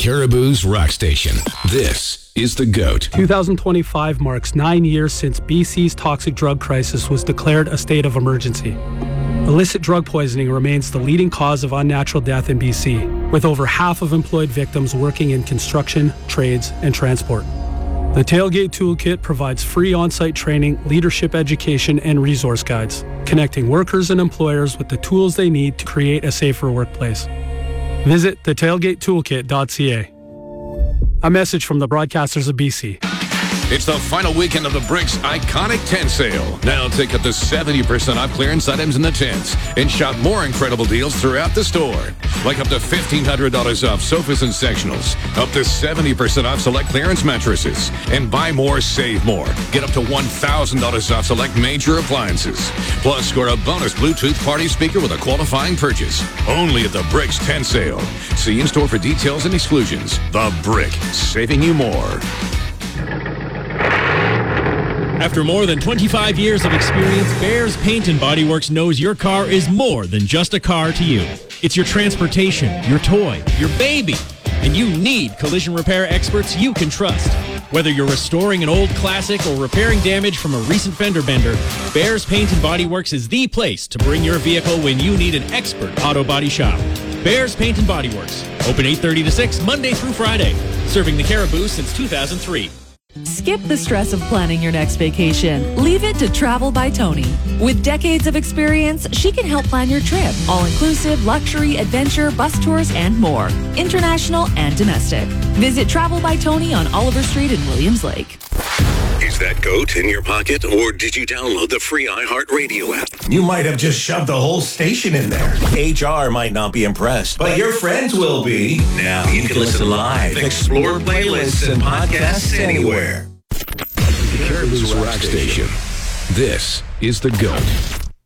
Caribou's Rock Station. This is The GOAT. 2025 marks 9 years since BC's toxic drug crisis was declared a state of emergency. Illicit drug poisoning remains the leading cause of unnatural death in BC, with over half of employed victims working in construction, trades, and transport. The Tailgate Toolkit provides free on-site training, leadership education, and resource guides, connecting workers and employers with the tools they need to create a safer workplace. Visit thetailgatetoolkit.ca. A message from the broadcasters of BC. It's the final weekend of the Bricks Iconic Tent Sale. Now take up to 70% off clearance items in the tents and shop more incredible deals throughout the store. Like up to $1,500 off sofas and sectionals, up to 70% off select clearance mattresses, and buy more, save more. Get up to $1,000 off select major appliances. Plus, score a bonus Bluetooth party speaker with a qualifying purchase. Only at the Bricks Tent Sale. See in-store for details and exclusions. The Brick, saving you more. After more than 25 years of experience, Bears Paint and Body Works knows your car is more than just a car to you. It's your transportation, your toy, your baby, and you need collision repair experts you can trust. Whether you're restoring an old classic or repairing damage from a recent fender bender, Bears Paint and Body Works is the place to bring your vehicle when you need an expert auto body shop. Bears Paint and Body Works, open 8:30 to 6, Monday through Friday, serving the Caribou since 2003. Skip the stress of planning your next vacation. Leave it to Travel by Tony. With decades of experience, she can help plan your trip. All-inclusive, luxury, adventure, bus tours, and more. International and domestic. Visit Travel by Tony on Oliver Street in Williams Lake. Is that GOAT in your pocket, or did you download the free iHeartRadio app? You might have just shoved the whole station in there. HR might not be impressed, but your friends will be. Now you can listen live, explore playlists and podcasts anywhere. The Caribou's Rock Station. This is The GOAT.